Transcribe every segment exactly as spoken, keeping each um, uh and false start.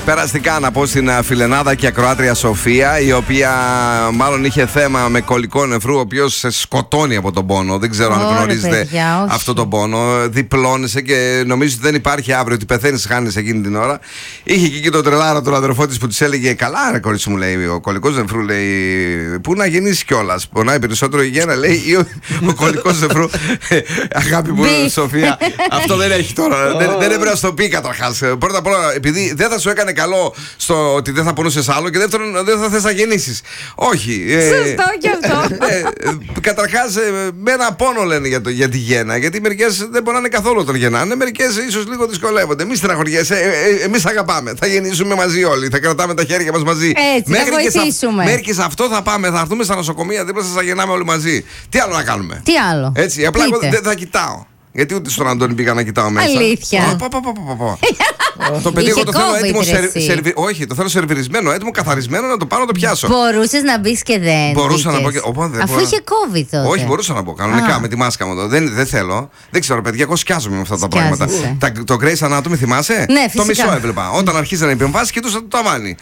Περαστικά να πω στην φιλενάδα και ακροάτρια Σοφία, η οποία μάλλον είχε θέμα με κολλικό νεφρού, ο οποίος σε σκοτώνει από τον πόνο. Δεν ξέρω αν γνωρίζετε αυτό τον πόνο. Διπλώνεσαι και νομίζει ότι δεν υπάρχει αύριο, ότι πεθαίνεις, χάνεις εκείνη την ώρα. Είχε και εκεί τον τρελάρα τον αδερφό της που της έλεγε: καλά, ρε κορίτσι μου, λέει, ο κολλικός νεφρού, λέει, πού να γεννήσει κιόλας. Πονάει περισσότερο η γέννα, λέει, ή ο, ο κολλικός νεφρού. Αγάπη μου, Σοφία, αυτό δεν έχει τώρα. δεν, δεν έπρεπε να στο πει καταρχάς. Πρώτα απ' όλα, επειδή δεν θα σου έκανε καλό στο ότι δεν θα πονούσες άλλο, και δεύτερον, δεν θα θες να γεννήσεις. Όχι. Σωστό και αυτό. Ε, καταρχάς, με ένα πόνο λένε για, το, για τη γέννα. Γιατί μερικές δεν πονάνε καθόλου όταν γεννάνε, μερικές ίσως λίγο δυσκολεύονται. Εμείς στεναχωριέσαι, ε, ε, εμείς αγαπάμε. Θα γεννήσουμε μαζί όλοι. Θα κρατάμε τα χέρια μας μαζί. Έτσι, μέχρι θα βοηθήσουμε. Μέχρι και σε αυτό θα πάμε. Θα έρθουμε στα νοσοκομεία δίπλα σας, θα γεννάμε όλοι μαζί. Τι άλλο να κάνουμε. Τι άλλο. Έτσι, απλά εγώ δεν θα κοιτάω. Γιατί ούτε στον Αντώνη πήγα να κοιτάω μέσα. Αλήθεια. Πω, πω, πω, πω, πω. Το παιδί εγώ το θέλω έτοιμο. Σερβι... Όχι, το θέλω σερβιρισμένο, έτοιμο, καθαρισμένο, να το πάρω να το πιάσω. Μπορούσες να μπει και δεν. Μπορούσα να μπω και. Οπό, δεν Αφού μπορώ... είχε COVID τότε. Όχι, μπορούσα να μπω κανονικά με τη μάσκα μου. Δεν, δεν θέλω. Δεν ξέρω, παιδιά, εγώ σκιάζομαι με αυτά τα πράγματα. Τα, το Grey's Anatomy θυμάσαι? Ναι, το μισό έβλεπα. Όταν αρχίζει να επεμβάσει και του το ταβάνι.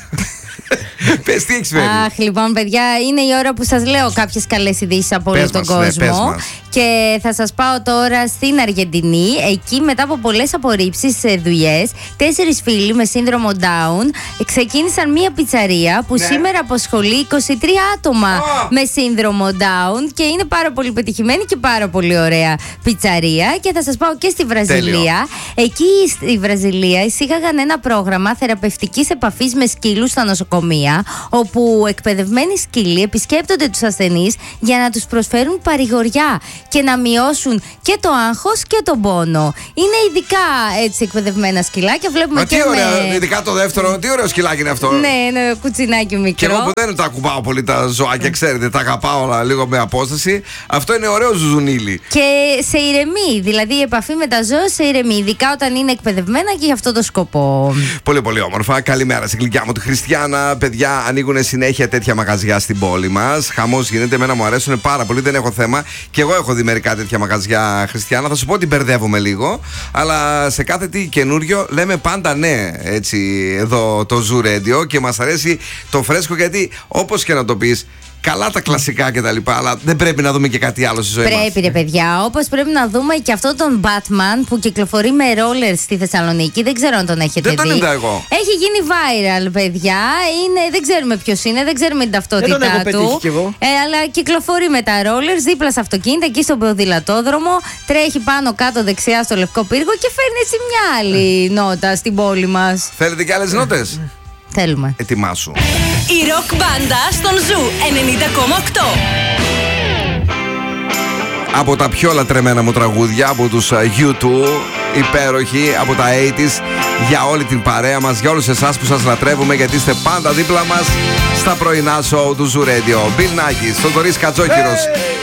Πες, τι έχεις φέρει. Αχ, λοιπόν, παιδιά, είναι η ώρα που σας λέω κάποιες καλές ειδήσεις από όλο τον μας, κόσμο. Ναι, και θα σας πάω τώρα στην Αργεντινή. Εκεί, μετά από πολλές απορρίψεις σε δουλειές, τέσσερις φίλοι με σύνδρομο Down ξεκίνησαν μία πιτσαρία που ναι. σήμερα απασχολεί είκοσι τρία άτομα oh. με σύνδρομο Down και είναι πάρα πολύ πετυχημένη και πάρα πολύ ωραία πιτσαρία. Και θα σας πάω και στη Βραζιλία. Τέλειο. Εκεί στη Βραζιλία εισήγαγαν ένα πρόγραμμα θεραπευτικής επαφής με σκύλους στα νοσοκομεία, όπου εκπαιδευμένοι σκύλοι επισκέπτονται τους ασθενείς για να τους προσφέρουν παρηγοριά και να μειώσουν και το άγχος και τον πόνο. Είναι ειδικά έτσι εκπαιδευμένα σκυλάκια. Βλέπουμε Μα και τι ωραία, με... ειδικά το δεύτερο, τι ωραίο σκυλάκι είναι αυτό. Ναι, είναι κουτσινάκι μικρό. Και εγώ που δεν τα ακουμπάω πολύ τα ζωάκια, ξέρετε, τα αγαπάω όλα λίγο με απόσταση. Αυτό είναι ωραίο ζουζουνίλι. Και σε ηρεμεί, δηλαδή η επαφή με τα ζώα σε ηρεμεί, ειδικά όταν είναι εκπαιδευμένα και για αυτό το σκοπό. Πολύ, πολύ όμορφα. Καλημέρα στην γλυκιά μου τη Χριστιανά. Παιδιά, ανοίγουν συνέχεια τέτοια μαγαζιά στην πόλη μας. Χαμός γίνεται, εμένα μου αρέσουν πάρα πολύ, δεν έχω θέμα. Και εγώ έχω δει μερικά τέτοια μαγαζιά, Χριστιανά. Θα σου πω ότι μπερδεύομαι λίγο, αλλά σε κάθε τι καινούριο λέμε πάντα ναι. Έτσι, εδώ το Zoo Radio, και μας αρέσει το φρέσκο, γιατί όπως και να το πεις, καλά τα κλασικά και τα λοιπά, αλλά δεν πρέπει να δούμε και κάτι άλλο στη ζωή μας. Πρέπει, ρε παιδιά. Όπως πρέπει να δούμε και αυτό τον Batman που κυκλοφορεί με ρόλερ στη Θεσσαλονίκη. Δεν ξέρω αν τον έχετε δεν δει. Δεν τον είδα εγώ. Έχει γίνει viral, παιδιά. Είναι, δεν ξέρουμε ποιος είναι, δεν ξέρουμε την ταυτότητά δεν τον έχω του. πετύχει κι εγώ. Ε, αλλά κυκλοφορεί με τα ρόλερ δίπλα σε αυτοκίνητα, εκεί στον ποδηλατόδρομο. Τρέχει πάνω κάτω δεξιά στο Λευκό Πύργο και φέρνει έτσι μια άλλη νότα στην πόλη μας. Θέλετε και άλλες νότες? Θέλουμε. Ετοιμάσου. Η ροκ μπάντα στον Ζου ενενήντα κόμμα οκτώ. Από τα πιο λατρεμένα μου τραγούδια, από τους γιου τού, υπέροχοι, από τα ογδόντα, για όλη την παρέα μας, για όλους εσάς που σας λατρεύουμε, γιατί είστε πάντα δίπλα μας στα πρωινά σοου του Zoo Radio. Bill Nackis, τον Τωρίς Κατζόκυρος.